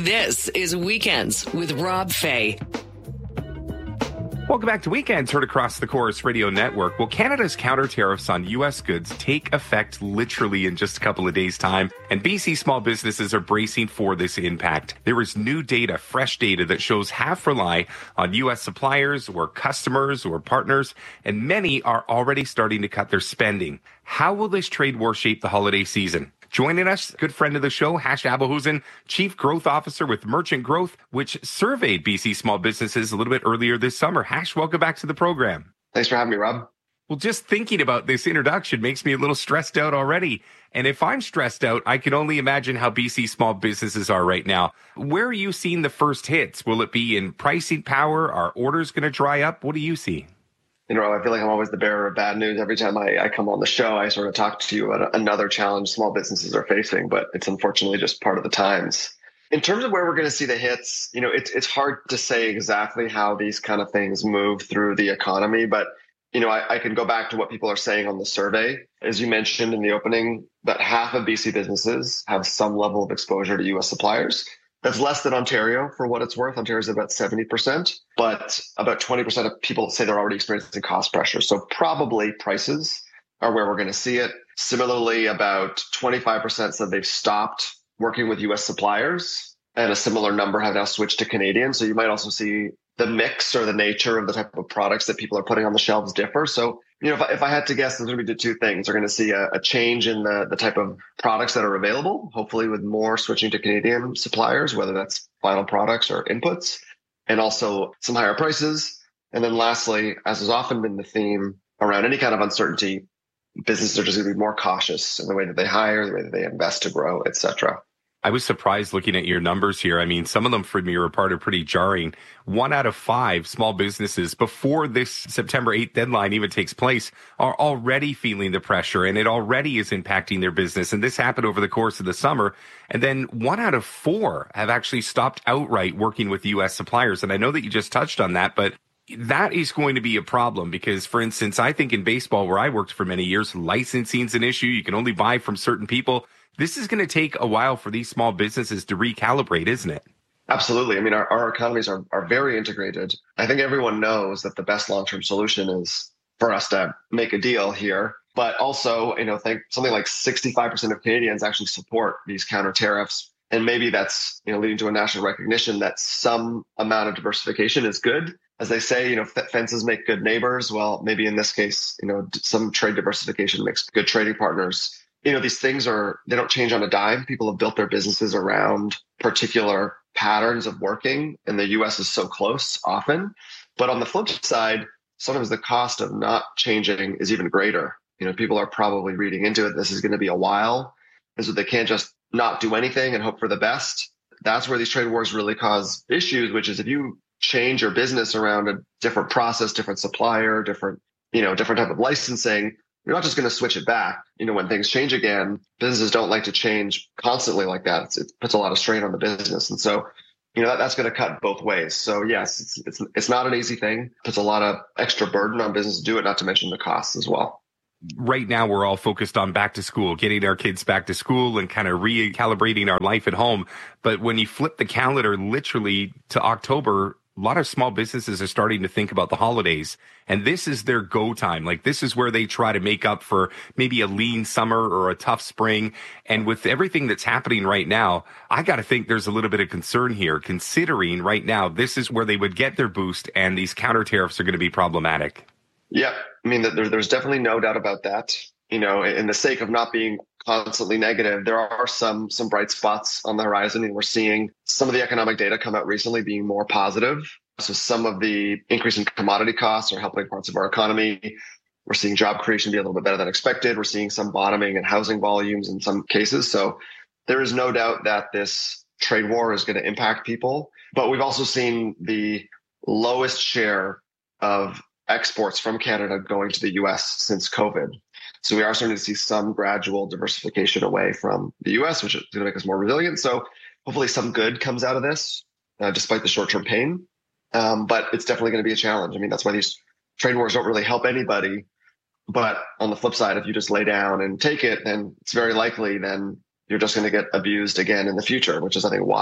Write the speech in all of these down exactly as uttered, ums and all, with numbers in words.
This is Weekends with Rob Fay. Welcome back to Weekends, heard across the Chorus Radio Network. Well, Canada's counter tariffs on U S goods take effect literally in just a couple of days' time, and B C small businesses are bracing for this impact. There is new data, fresh data, that shows half rely on U S suppliers or customers or partners, and many are already starting to cut their spending. How will this trade war shape the holiday season? Joining us, good friend of the show, Hash Abelhusen, Chief Growth Officer with Merchant Growth, which surveyed B C small businesses a little bit earlier this summer. Hash, welcome back to the program. Thanks for having me, Rob. Well, just thinking about this introduction makes me a little stressed out already. And if I'm stressed out, I can only imagine how B C small businesses are right now. Where are you seeing the first hits? Will it be in pricing power? Are orders going to dry up? What do you see? You know, I feel like I'm always the bearer of bad news. Every time I, I come on the show, I sort of talk to you about another challenge small businesses are facing, but it's unfortunately just part of the times. In terms of where we're going to see the hits, you know, it's it's hard to say exactly how these kind of things move through the economy, but, you know, I, I can go back to what people are saying on the survey. As you mentioned in the opening, that half of B C businesses have some level of exposure to U S suppliers. That's less than Ontario, for what it's worth. Ontario is about seventy percent, but about twenty percent of people say they're already experiencing cost pressure. So probably prices are where we're going to see it. Similarly, about twenty-five percent said they've stopped working with U S suppliers, and a similar number have now switched to Canadian. So you might also see the mix or the nature of the type of products that people are putting on the shelves differ. So, you know, if I, if I had to guess, there's going to be the two things. We're going to see a, a change in the, the type of products that are available, hopefully with more switching to Canadian suppliers, whether that's final products or inputs, and also some higher prices. And then lastly, as has often been the theme around any kind of uncertainty, businesses are just going to be more cautious in the way that they hire, the way that they invest to grow, et cetera. I was surprised looking at your numbers here. I mean, some of them for me are part are pretty jarring. One out of five small businesses before this September eighth deadline even takes place are already feeling the pressure, and it already is impacting their business. And this happened over the course of the summer. And then one out of four have actually stopped outright working with U S suppliers. And I know that you just touched on that, but that is going to be a problem because, for instance, I think in baseball, where I worked for many years, licensing is an issue. You can only buy from certain people. This is going to take a while for these small businesses to recalibrate, isn't it? Absolutely. I mean, our, our economies are, are very integrated. I think everyone knows that the best long-term solution is for us to make a deal here. But also, you know, think something like sixty-five percent of Canadians actually support these counter tariffs. And maybe that's, you know, leading to a national recognition that some amount of diversification is good. As they say, you know, f- fences make good neighbors. Well, maybe in this case, you know, some trade diversification makes good trading partners. You know, these things are, they don't change on a dime. People have built their businesses around particular patterns of working, and the U S is so close often. But on the flip side, sometimes the cost of not changing is even greater. You know, people are probably reading into it. This is going to be a while. And so they can't just not do anything and hope for the best. That's where these trade wars really cause issues, which is if you change your business around a different process, different supplier, different, you know, different type of licensing, you're not just going to switch it back. You know, when things change again, businesses don't like to change constantly like that. It's, it puts a lot of strain on the business. And so, you know, that, that's going to cut both ways. So yes, it's, it's, it's not an easy thing. It puts a lot of extra burden on business to do it, not to mention the costs as well. Right now, we're all focused on back to school, getting our kids back to school and kind of recalibrating our life at home. But when you flip the calendar literally to October, a lot of small businesses are starting to think about the holidays, and this is their go time. Like, this is where they try to make up for maybe a lean summer or a tough spring. And with everything that's happening right now, I got to think there's a little bit of concern here, considering right now, this is where they would get their boost, and these counter tariffs are going to be problematic. Yeah. I mean, there, there's definitely no doubt about that. You know, in the sake of not being constantly negative, there are some some bright spots on the horizon, and we're seeing some of the economic data come out recently being more positive. So some of the increase in commodity costs are helping parts of our economy. We're seeing job creation be a little bit better than expected. We're seeing some bottoming in housing volumes in some cases. So there is no doubt that this trade war is going to impact people. But we've also seen the lowest share of exports from Canada going to the U S since COVID. So we are starting to see some gradual diversification away from the U S, which is going to make us more resilient. So hopefully some good comes out of this, uh, despite the short-term pain. Um, but it's definitely going to be a challenge. I mean, that's why these trade wars don't really help anybody. But on the flip side, if you just lay down and take it, then it's very likely then you're just going to get abused again in the future, which is, I think, why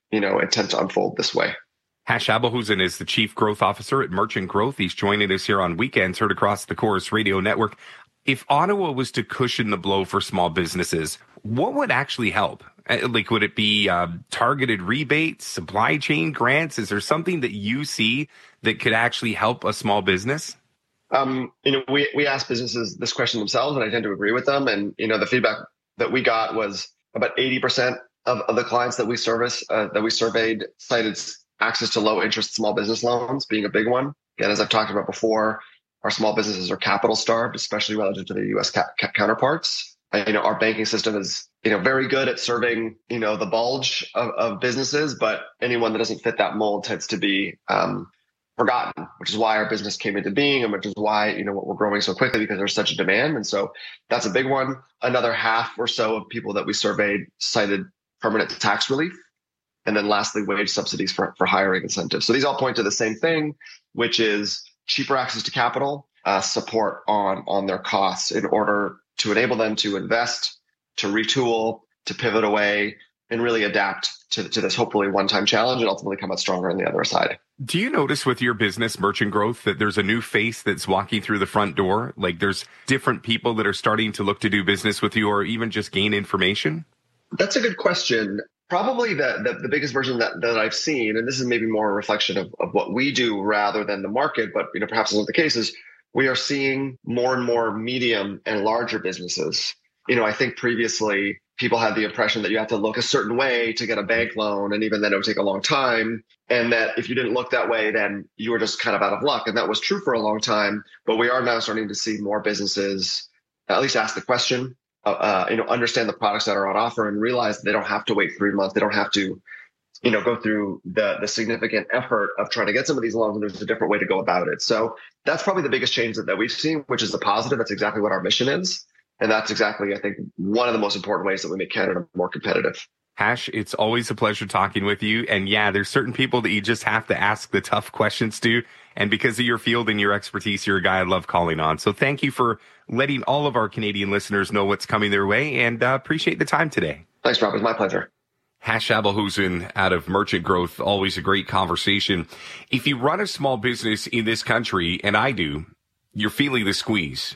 you know, it tend to unfold this way. Hash Abelhusen is the Chief Growth Officer at Merchant Growth. He's joining us here on Weekends, heard across the Chorus Radio Network. If Ottawa was to cushion the blow for small businesses, what would actually help? Like, would it be uh, targeted rebates, supply chain grants? Is there something that you see that could actually help a small business? Um, you know, we, we ask businesses this question themselves, and I tend to agree with them. And, you know, the feedback that we got was about eighty percent of, of the clients that we service, uh, that we surveyed, cited access to low interest small business loans being a big one. Again, as I've talked about before, our small businesses are capital starved, especially relative to their U S ca- ca- counterparts. And, you know, our banking system is, you know, very good at serving, you know, the bulge of, of businesses, but anyone that doesn't fit that mold tends to be um, forgotten, which is why our business came into being, and which is why, you know, we're growing so quickly, because there's such a demand. And so that's a big one. Another half or so of people that we surveyed cited permanent tax relief. And then lastly, wage subsidies for, for hiring incentives. So these all point to the same thing, which is cheaper access to capital, uh, support on, on their costs in order to enable them to invest, to retool, to pivot away, and really adapt to, to this hopefully one-time challenge and ultimately come out stronger on the other side. Do you notice with your business, Merchant Growth, that there's a new face that's walking through the front door? Like, there's different people that are starting to look to do business with you or even just gain information? That's a good question. Probably the, the, the biggest version that, that I've seen, and this is maybe more a reflection of, of what we do rather than the market, but you know, perhaps in the cases, we are seeing more and more medium and larger businesses. You know, I think previously people had the impression that you had to look a certain way to get a bank loan, and even then it would take a long time. And that if you didn't look that way, then you were just kind of out of luck. And that was true for a long time. But we are now starting to see more businesses at least ask the question. Uh, you know, understand the products that are on offer and realize that they don't have to wait three months. They don't have to, you know, go through the the significant effort of trying to get some of these loans. And there's a different way to go about it. So that's probably the biggest change that, that we've seen, which is the positive. That's exactly what our mission is. And that's exactly, I think, one of the most important ways that we make Canada more competitive. Hash, it's always a pleasure talking with you. And yeah, there's certain people that you just have to ask the tough questions to. And because of your field and your expertise, you're a guy I love calling on. So thank you for letting all of our Canadian listeners know what's coming their way, and uh, appreciate the time today. Thanks, Rob. It's my pleasure. Hash Abelhusen out of Merchant Growth, always a great conversation. If you run a small business in this country, and I do, you're feeling the squeeze.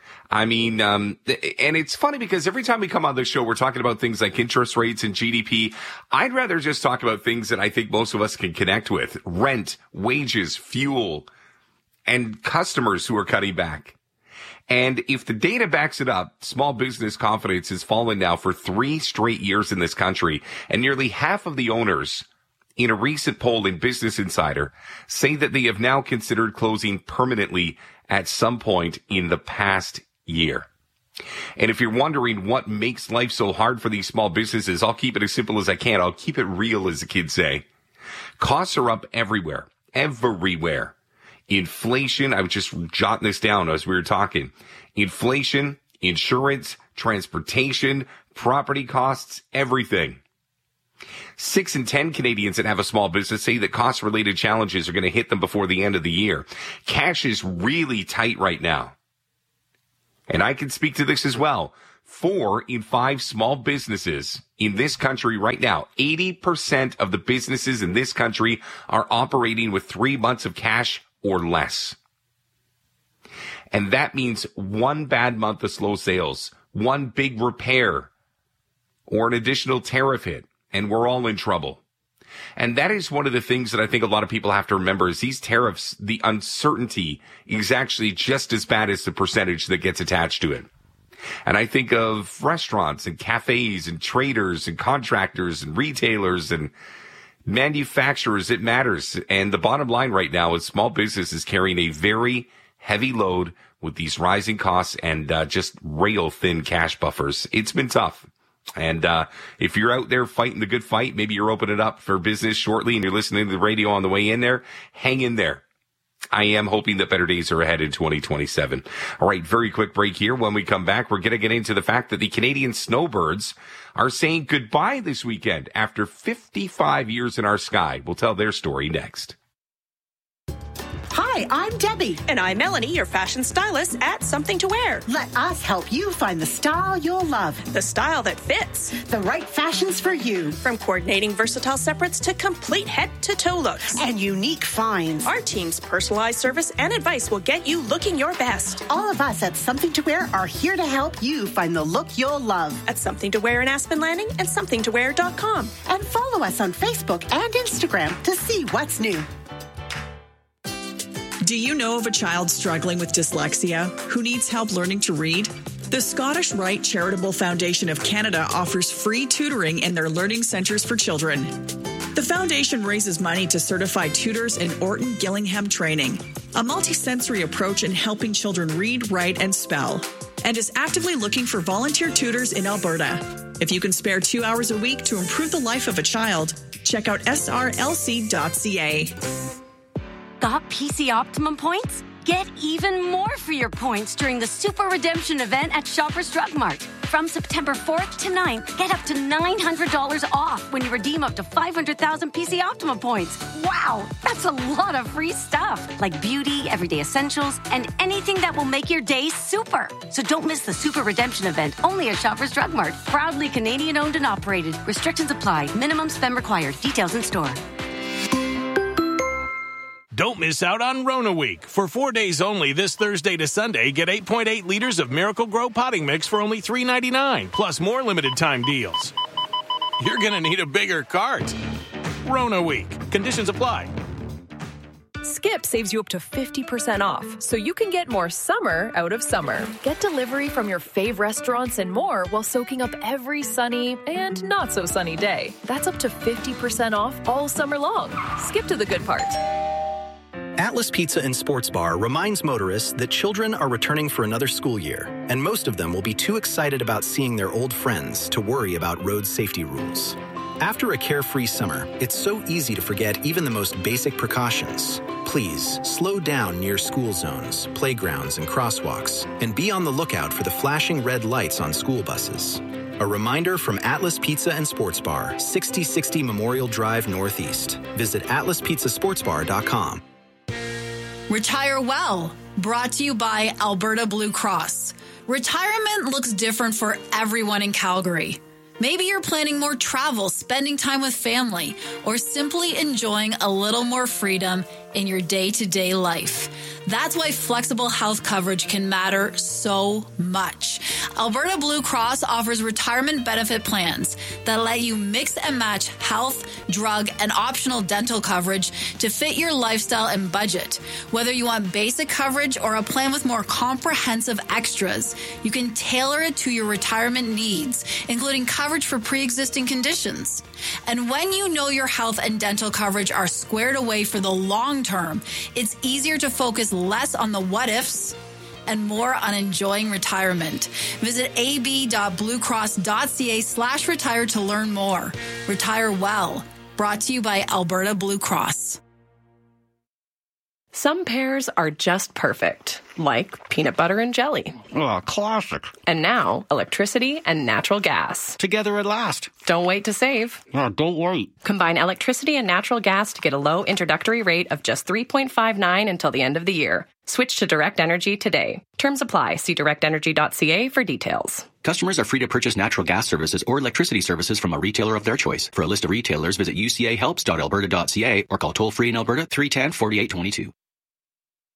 I mean, um, and it's funny because every time we come on this show, we're talking about things like interest rates and G D P. I'd rather just talk about things that I think most of us can connect with: rent, wages, fuel, and customers who are cutting back. And if the data backs it up, small business confidence has fallen now for three straight years in this country. And nearly half of the owners in a recent poll in Business Insider say that they have now considered closing permanently at some point in the past year. And if you're wondering what makes life so hard for these small businesses, I'll keep it as simple as I can. I'll keep it real, as the kids say. Costs are up everywhere, everywhere. Inflation, I was just jotting this down as we were talking. Inflation, insurance, transportation, property costs, everything. Six in ten Canadians that have a small business say that cost-related challenges are going to hit them before the end of the year. Cash is really tight right now. And I can speak to this as well. Four in five small businesses in this country right now, eighty percent of the businesses in this country are operating with three months of cash or less. And that means one bad month of slow sales, one big repair, or an additional tariff hit, and we're all in trouble. And that is one of the things that I think a lot of people have to remember is these tariffs, the uncertainty is actually just as bad as the percentage that gets attached to it. And I think of restaurants and cafes and traders and contractors and retailers and manufacturers. It matters. And the bottom line right now is small business is carrying a very heavy load with these rising costs and uh, just rail thin cash buffers. It's been tough. And uh if you're out there fighting the good fight, maybe you're opening up for business shortly and you're listening to the radio on the way in there, hang in there. I am hoping that better days are ahead in twenty twenty-seven. All right, very quick break here. When we come back, we're going to get into the fact that the Canadian snowbirds are saying goodbye this weekend after fifty-five years in our sky. We'll tell their story next. Hi, Hi, I'm Debbie. And I'm Melanie, your fashion stylist at Something to Wear. Let us help you find the style you'll love. The style that fits. The right fashions for you. From coordinating versatile separates to complete head-to-toe looks. And unique finds. Our team's personalized service and advice will get you looking your best. All of us at Something to Wear are here to help you find the look you'll love. At Something to Wear in Aspen Landing and something to wear dot com. And follow us on Facebook and Instagram to see what's new. Do you know of a child struggling with dyslexia who needs help learning to read? The Scottish Rite Charitable Foundation of Canada offers free tutoring in their learning centres for children. The foundation raises money to certify tutors in Orton Gillingham training, a multisensory approach in helping children read, write, and spell, and is actively looking for volunteer tutors in Alberta. If you can spare two hours a week to improve the life of a child, check out S R L C dot C A. Got P C Optimum points? Get even more for your points during the Super Redemption event at Shoppers Drug Mart. From September fourth to ninth, get up to nine hundred dollars off when you redeem up to five hundred thousand P C Optimum points. Wow, that's a lot of free stuff, like beauty, everyday essentials, and anything that will make your day super. So don't miss the Super Redemption event, only at Shoppers Drug Mart. Proudly Canadian-owned and operated. Restrictions apply. Minimum spend required. Details in store. Don't miss out on Rona Week. For four days only, this Thursday to Sunday, get eight point eight liters of Miracle Grow potting mix for only three ninety-nine, plus more limited time deals. You're going to need a bigger cart. Rona Week. Conditions apply. Skip saves you up to fifty percent off, so you can get more summer out of summer. Get delivery from your fave restaurants and more while soaking up every sunny and not so sunny day. That's up to fifty percent off all summer long. Skip to the good part. Atlas Pizza and Sports Bar reminds motorists that children are returning for another school year, and most of them will be too excited about seeing their old friends to worry about road safety rules. After a carefree summer, it's so easy to forget even the most basic precautions. Please, slow down near school zones, playgrounds, and crosswalks, and be on the lookout for the flashing red lights on school buses. A reminder from Atlas Pizza and Sports Bar, sixty sixty Memorial Drive Northeast. Visit atlas pizza sports bar dot com. Retire Well, brought to you by Alberta Blue Cross. Retirement looks different for everyone in Calgary. Maybe you're planning more travel, spending time with family, or simply enjoying a little more freedom in your day-to-day life. That's why flexible health coverage can matter so much. Alberta Blue Cross offers retirement benefit plans that let you mix and match health, drug, and optional dental coverage to fit your lifestyle and budget. Whether you want basic coverage or a plan with more comprehensive extras, you can tailor it to your retirement needs, including coverage for pre-existing conditions. And when you know your health and dental coverage are squared away for the long term, it's easier to focus less on the what-ifs and more on enjoying retirement. Visit ab.bluecross.ca slash retire to learn more. Retire Well, brought to you by Alberta Blue Cross. Some pairs are just perfect, like peanut butter and jelly. Oh, classic. And now, electricity and natural gas. Together at last. Don't wait to save. Oh, don't wait. Combine electricity and natural gas to get a low introductory rate of just three point five nine until the end of the year. Switch to Direct Energy today. Terms apply. See direct energy dot c a for details. Customers are free to purchase natural gas services or electricity services from a retailer of their choice. For a list of retailers, visit u c a helps dot alberta dot c a or call toll-free in Alberta three one zero, four eight two two.